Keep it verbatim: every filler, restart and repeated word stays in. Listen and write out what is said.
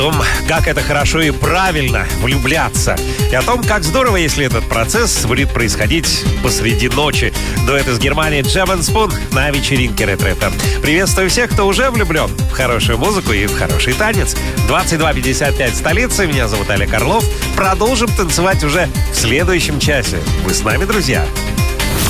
том, как это хорошо и правильно влюбляться. И о том, как здорово, если этот процесс будет происходить посреди ночи. Дуэт из Германии Jam and Spoon на вечеринке ретро-ретро. Приветствую всех, кто уже влюблен в хорошую музыку и в хороший танец. двадцать два пятьдесят пять столица. Меня зовут Олег Орлов. Продолжим танцевать уже в следующем часе. Вы с нами, друзья?